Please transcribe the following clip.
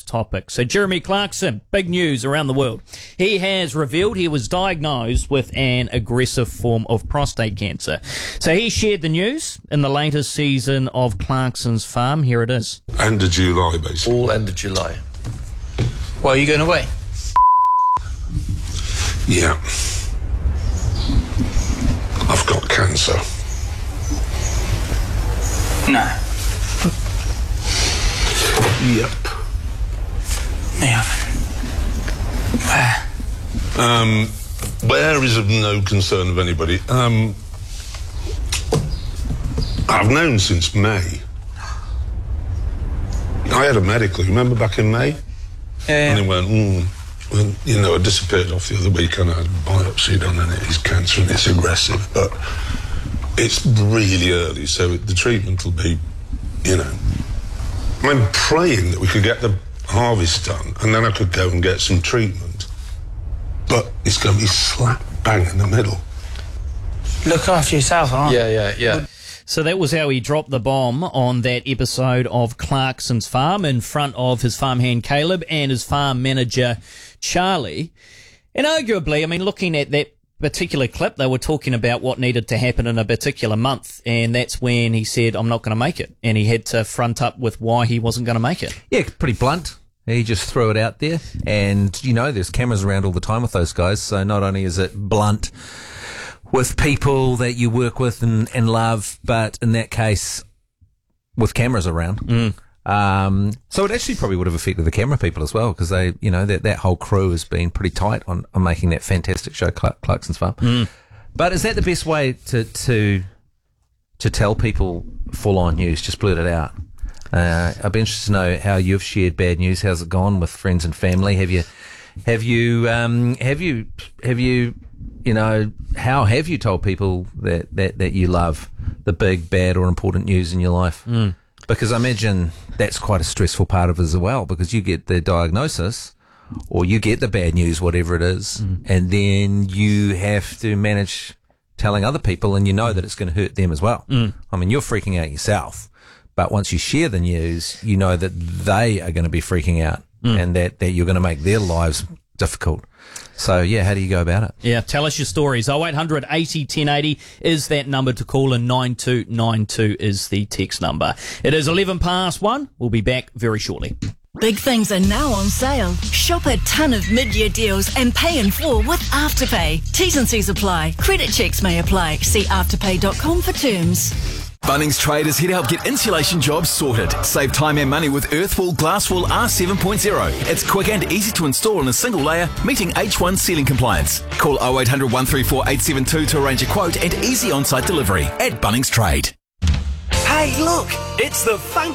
topic. So Jeremy Clarkson, big news around the world. He has revealed he was diagnosed with an aggressive form of prostate cancer. So he shared the news in the latest season of Clarkson's Farm. Here it is. End of July, basically. All end of July. Why are you going away? Yeah. I've got cancer. No. Yep. Yeah. Where? Where is of no concern of anybody. I've known since May. I had a medical, remember back in May? Yeah. And he went, well, you know, I disappeared off the other week and I had a biopsy done and it is cancer and it's aggressive, but it's really early, so the treatment will be, you know. I'm praying that we could get the harvest done and then I could go and get some treatment. But it's going to be slap bang in the middle. Look after yourself, aren't you? Yeah. So that was how he dropped the bomb on that episode of Clarkson's Farm in front of his farmhand Caleb and his farm manager Charlie. And arguably, I mean, looking at that particular clip, they were talking about what needed to happen in a particular month, and that's when he said, I'm not going to make it. And he had to front up with why he wasn't going to make it. Yeah, pretty blunt. He just threw it out there. And, you know, there's cameras around all the time with those guys, so not only is it blunt with people that you work with and love, but in that case, with cameras around. So it actually probably would have affected the camera people as well, because they, you know, that whole crew has been pretty tight on making that fantastic show, Clarkson's Farm. But is that the best way to tell people full-on news? Just blurt it out. I'd be interested to know how you've shared bad news. How's it gone with friends and family? Have you you know, how have you told people that you love the big, bad or important news in your life? Because I imagine that's quite a stressful part of it as well, because you get the diagnosis or you get the bad news, whatever it is, and then you have to manage telling other people, and you know that it's going to hurt them as well. I mean, you're freaking out yourself, but once you share the news, you know that they are going to be freaking out and that you're going to make their lives difficult. So, yeah, how do you go about it? Yeah, tell us your stories. 0800 80 1080 is that number to call, and 9292 is the text number. It is 11 past 1. We'll be back very shortly. Big things are now on sale. Shop a ton of mid-year deals and pay in full with Afterpay. T's and C's apply. Credit checks may apply. See afterpay.com for terms. Bunnings Trade is here to help get insulation jobs sorted. Save time and money with Earthwall Glasswall R7.0. It's quick and easy to install in a single layer, meeting H1 ceiling compliance. Call 0800 134 872 to arrange a quote and easy on-site delivery at Bunnings Trade. Hey, look! It's the funky